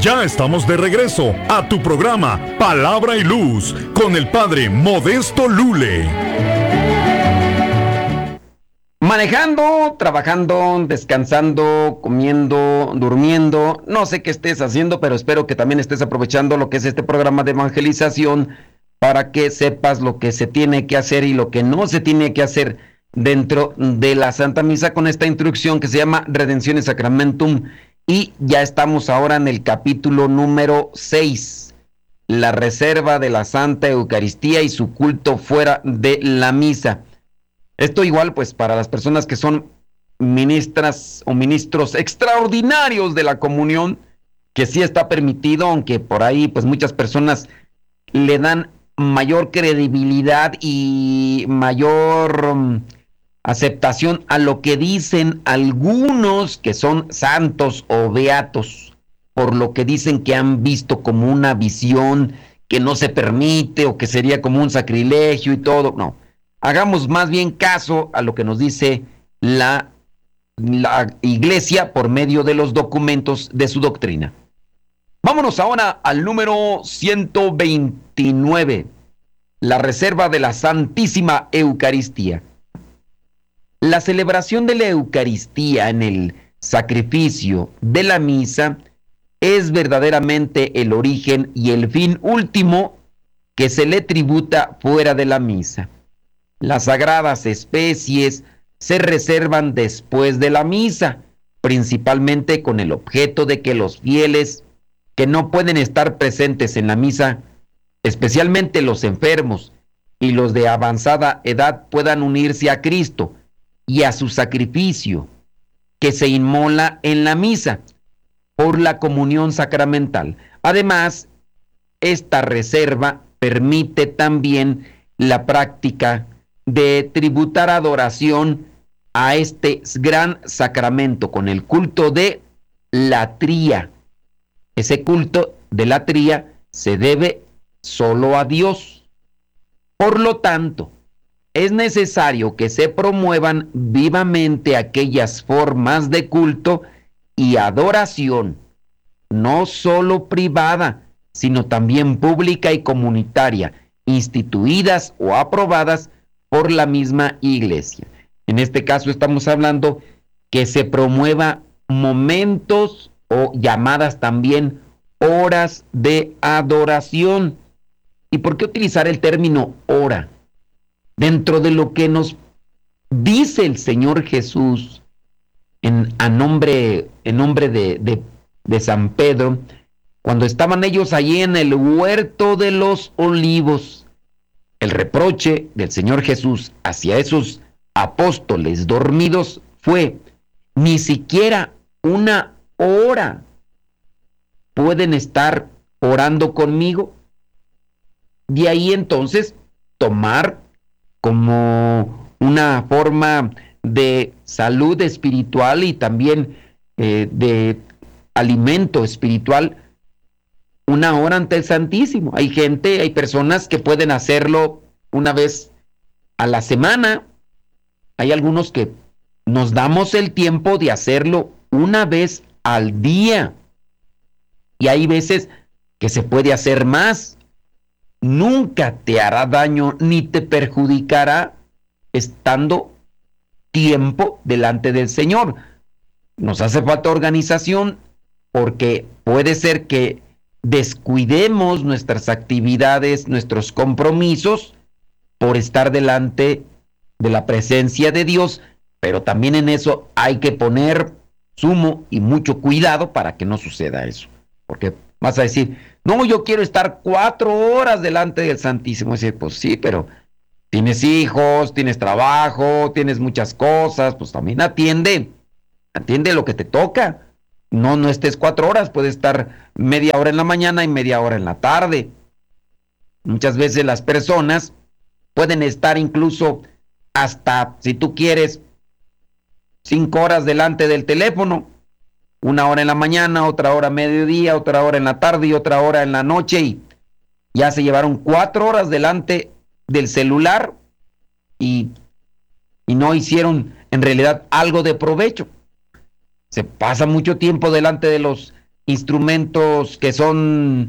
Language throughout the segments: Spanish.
Ya estamos de regreso a tu programa Palabra y Luz con el Padre Modesto Lule. Manejando, trabajando, descansando, comiendo, durmiendo, no sé qué estés haciendo, pero espero que también estés aprovechando lo que es este programa de evangelización para que sepas lo que se tiene que hacer y lo que no se tiene que hacer dentro de la Santa Misa con esta instrucción que se llama Redención y Sacramentum. Y ya estamos ahora en el capítulo número 6, la reserva de la Santa Eucaristía y su culto fuera de la misa. Esto igual pues para las personas que son ministras o ministros extraordinarios de la comunión, que sí está permitido, aunque por ahí pues muchas personas le dan mayor credibilidad y mayor aceptación a lo que dicen algunos que son santos o beatos, por lo que dicen que han visto como una visión que no se permite o que sería como un sacrilegio y todo. No, hagamos más bien caso a lo que nos dice la Iglesia por medio de los documentos de su doctrina. Vámonos ahora al número 129, la reserva de la Santísima Eucaristía. La celebración de la Eucaristía en el sacrificio de la misa es verdaderamente el origen y el fin último que se le tributa fuera de la misa. Las sagradas especies se reservan después de la misa, principalmente con el objeto de que los fieles que no pueden estar presentes en la misa, especialmente los enfermos y los de avanzada edad, puedan unirse a Cristo y a su sacrificio que se inmola en la misa por la comunión sacramental. Además, esta reserva permite también la práctica de tributar adoración a este gran sacramento con el culto de la tría. Ese culto de la tría se debe solo a Dios. Por lo tanto, es necesario que se promuevan vivamente aquellas formas de culto y adoración, no solo privada, sino también pública y comunitaria, instituidas o aprobadas por la misma Iglesia. En este caso estamos hablando que se promueva momentos o llamadas también horas de adoración. ¿Y por qué utilizar el término hora? Dentro de lo que nos dice el Señor Jesús en nombre de San Pedro, cuando estaban ellos allí en el huerto de los olivos, el reproche del Señor Jesús hacia esos apóstoles dormidos fue: ni siquiera una hora pueden estar orando conmigo. De ahí entonces tomar como una forma de salud espiritual y también de alimento espiritual una hora ante el Santísimo. Hay personas que pueden hacerlo una vez a la semana. Hay algunos que nos damos el tiempo de hacerlo una vez al día. Y hay veces que se puede hacer más. Nunca te hará daño ni te perjudicará estando tiempo delante del Señor. Nos hace falta organización porque puede ser que descuidemos nuestras actividades, nuestros compromisos por estar delante de la presencia de Dios, pero también en eso hay que poner sumo y mucho cuidado para que no suceda eso. Porque vas a decir: no, yo quiero estar 4 horas delante del Santísimo. Es decir, pues sí, pero tienes hijos, tienes trabajo, tienes muchas cosas, pues también atiende lo que te toca. No estés 4 horas, puedes estar media hora en la mañana y media hora en la tarde. Muchas veces las personas pueden estar incluso hasta, si tú quieres, 5 horas delante del teléfono. 1 hora en la mañana, otra hora a mediodía, otra hora en la tarde y otra hora en la noche, y ya se llevaron 4 horas delante del celular y no hicieron en realidad algo de provecho. Se pasa mucho tiempo delante de los instrumentos que son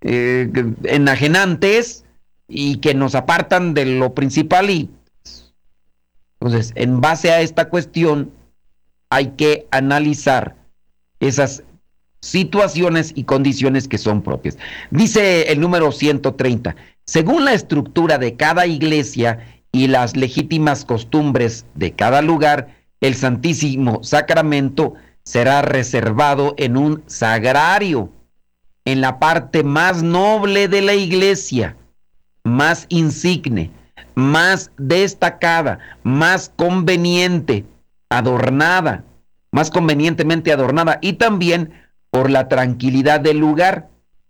enajenantes y que nos apartan de lo principal. Y entonces, en base a esta cuestión, hay que analizar esas situaciones y condiciones que son propias. Dice el número 130, según la estructura de cada iglesia y las legítimas costumbres de cada lugar, el Santísimo Sacramento será reservado en un sagrario, en la parte más noble de la iglesia, más insigne, más destacada, más conveniente, adornada, más convenientemente adornada, y también por la tranquilidad del lugar,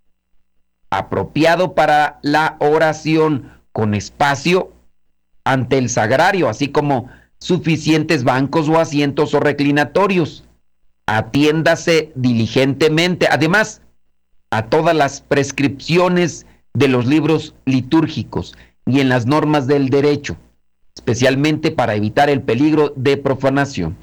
apropiado para la oración, con espacio ante el sagrario, así como suficientes bancos o asientos o reclinatorios. Atiéndase diligentemente, además, a todas las prescripciones de los libros litúrgicos y en las normas del derecho, especialmente para evitar el peligro de profanación.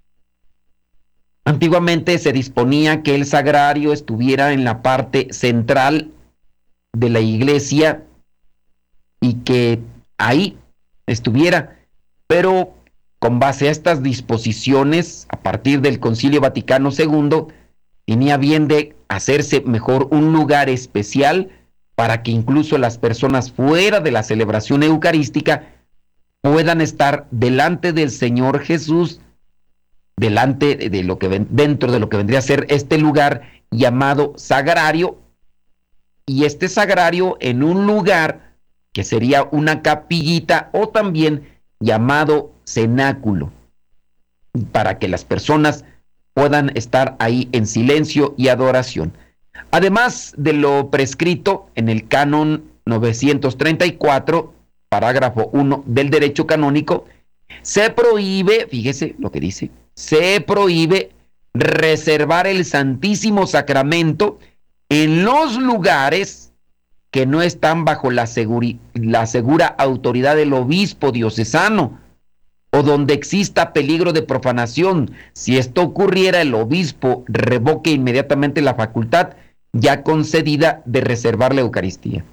Antiguamente se disponía que el sagrario estuviera en la parte central de la iglesia y que ahí estuviera, pero con base a estas disposiciones, a partir del Concilio Vaticano II, tenía bien de hacerse mejor un lugar especial para que incluso las personas fuera de la celebración eucarística puedan estar delante del Señor Jesús, delante de lo que dentro de lo que vendría a ser este lugar llamado sagrario, y este sagrario en un lugar que sería una capillita o también llamado cenáculo, para que las personas puedan estar ahí en silencio y adoración. Además de lo prescrito en el canon 934, parágrafo 1 del derecho canónico, se prohíbe, fíjese lo que dice, se prohíbe reservar el Santísimo Sacramento en los lugares que no están bajo la segura autoridad del obispo diocesano o donde exista peligro de profanación. Si esto ocurriera, el obispo revoque inmediatamente la facultad ya concedida de reservar la Eucaristía.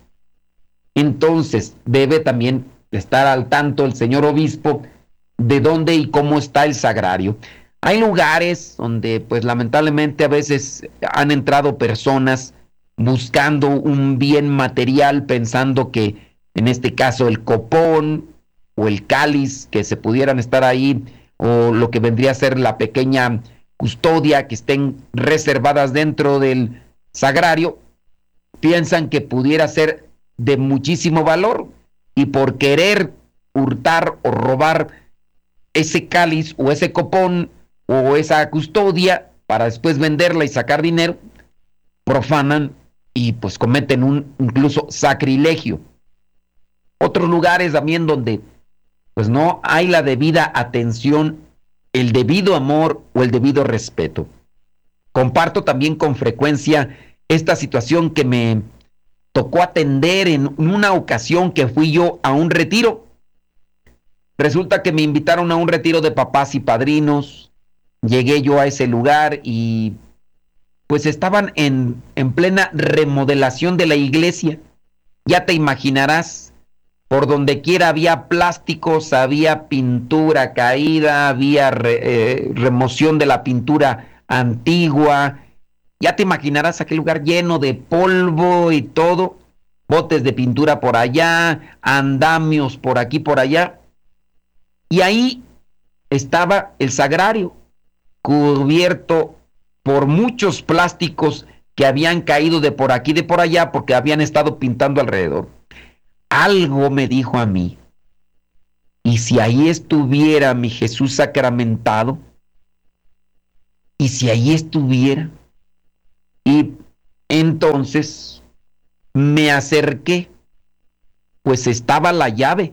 Entonces, debe también estar al tanto el señor obispo de dónde y cómo está el sagrario. Hay lugares donde, pues lamentablemente, a veces han entrado personas buscando un bien material, pensando que, en este caso, el copón o el cáliz que se pudieran estar ahí, o lo que vendría a ser la pequeña custodia, que estén reservadas dentro del sagrario, piensan que pudiera ser de muchísimo valor, y por querer hurtar o robar ese cáliz o ese copón o esa custodia para después venderla y sacar dinero, profanan y pues cometen un incluso sacrilegio. Otros lugares también donde pues no hay la debida atención, el debido amor o el debido respeto. Comparto también con frecuencia esta situación que me tocó atender en una ocasión que fui yo a un retiro. Resulta que me invitaron a un retiro de papás y padrinos. Llegué yo a ese lugar y pues estaban en plena remodelación de la iglesia. Ya te imaginarás, por donde quiera había plásticos, había pintura caída, había remoción de la pintura antigua. Ya te imaginarás aquel lugar lleno de polvo y todo, botes de pintura por allá, andamios por aquí, por allá. Y ahí estaba el sagrario, cubierto por muchos plásticos que habían caído de por aquí, de por allá, porque habían estado pintando alrededor. Algo me dijo a mí, ¿y si ahí estuviera mi Jesús sacramentado? ¿Y si ahí estuviera? Y entonces me acerqué, pues estaba la llave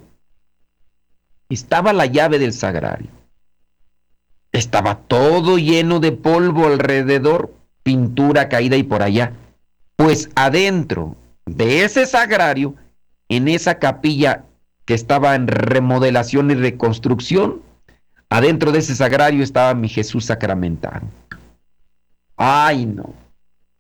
del sagrario. Estaba todo lleno de polvo alrededor, pintura caída y por allá. Pues adentro de ese sagrario, en esa capilla que estaba en remodelación y reconstrucción, adentro de ese sagrario estaba mi Jesús sacramentado. Ay, no.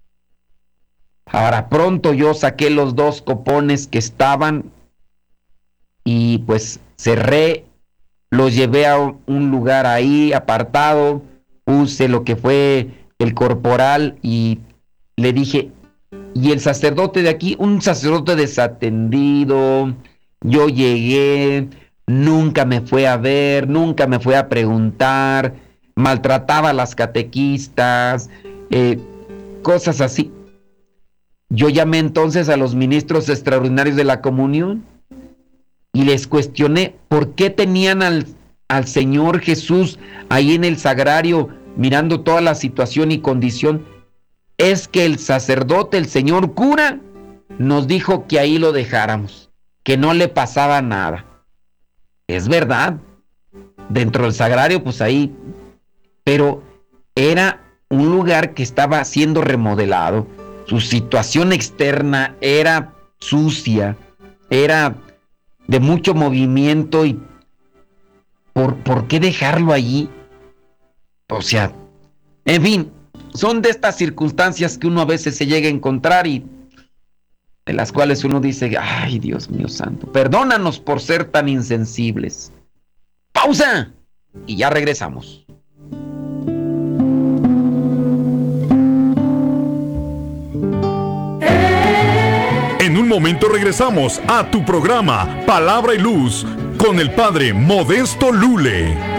Ahora pronto yo saqué los 2 copones que estaban y pues cerré, los llevé a un lugar ahí apartado, puse lo que fue el corporal y le dije, y el sacerdote de aquí, un sacerdote desatendido, yo llegué, nunca me fue a ver, nunca me fue a preguntar, maltrataba a las catequistas, cosas así. Yo llamé entonces a los ministros extraordinarios de la comunión y les cuestioné por qué tenían al Señor Jesús ahí en el sagrario mirando toda la situación y condición. Es que el sacerdote, el señor cura, nos dijo que ahí lo dejáramos, que no le pasaba nada. Es verdad, dentro del sagrario pues ahí, pero era un lugar que estaba siendo remodelado. Su situación externa era sucia, era de mucho movimiento y ¿por qué dejarlo allí? O sea, en fin, son de estas circunstancias que uno a veces se llega a encontrar y de las cuales uno dice, ay, Dios mío santo, perdónanos por ser tan insensibles. ¡Pausa! Y ya regresamos. En un momento regresamos a tu programa Palabra y Luz con el Padre Modesto Lule.